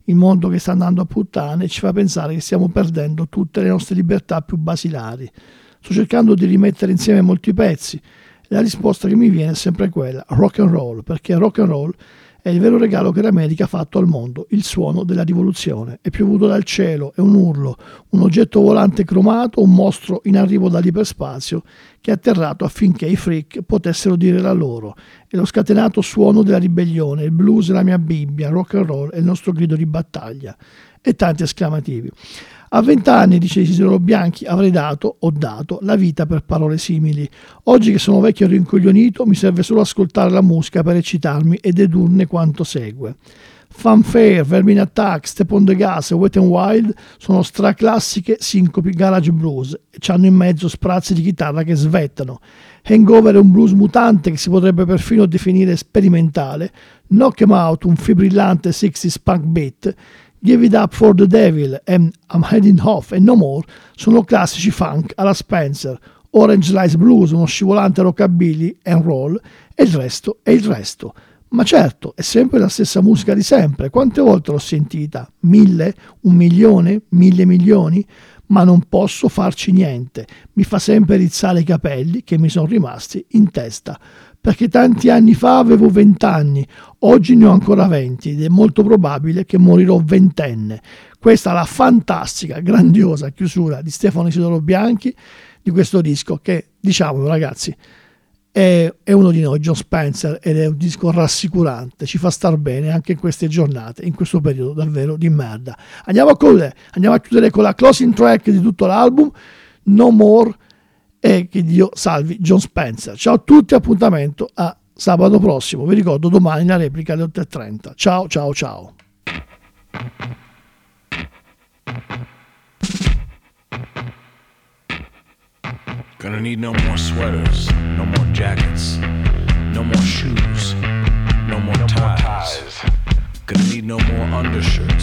il mondo che sta andando a puttane ci fa pensare che stiamo perdendo tutte le nostre libertà più basilari. Sto cercando di rimettere insieme molti pezzi e la risposta che mi viene è sempre quella: rock and roll, perché rock and roll è il vero regalo che l'America ha fatto al mondo, il suono della rivoluzione. È piovuto dal cielo, è un urlo, un oggetto volante cromato, un mostro in arrivo dall'iperspazio che è atterrato affinché i freak potessero dire la loro. È lo scatenato suono della ribellione, il blues è la mia Bibbia, rock and roll è il nostro grido di battaglia. E tanti esclamativi. A 20 anni, dice Isidoro Bianchi, ho dato la vita per parole simili. Oggi che sono vecchio e rincoglionito, mi serve solo ascoltare la musica per eccitarmi e dedurne quanto segue. Fanfare, Vermin Attack, Step on the Gas e Wet n Wild sono straclassiche sincopi garage blues e c'hanno in mezzo sprazzi di chitarra che svettano. Hangover è un blues mutante che si potrebbe perfino definire sperimentale. Knock 'em Out, un fibrillante 60s punk beat. Give It Up for the Devil e I'm Heading Off e No More sono classici funk alla Spencer. Orange Slice Blues, uno scivolante rockabilly and roll, e il resto è il resto. Ma certo, è sempre la stessa musica di sempre. Quante volte l'ho sentita? 1000? 1.000.000? 1.000 milioni? Ma non posso farci niente. Mi fa sempre rizzare i capelli che mi sono rimasti in testa. Perché tanti anni fa avevo 20 anni, oggi ne ho ancora 20 ed è molto probabile che morirò ventenne. Questa è la fantastica, grandiosa chiusura di Stefano Isidoro Bianchi di questo disco che, diciamolo ragazzi, è uno di noi, Jon Spencer, ed è un disco rassicurante, ci fa star bene anche in queste giornate, in questo periodo davvero di merda. Andiamo a chiudere con la closing track di tutto l'album, No More, e che Dio salvi Jon Spencer. Ciao a tutti, appuntamento a sabato prossimo, vi ricordo domani la replica alle 8:30. Ciao ciao ciao. Gonna need no more sweaters, no more jackets, no more shoes, no more ties. Gonna need no more undershirts.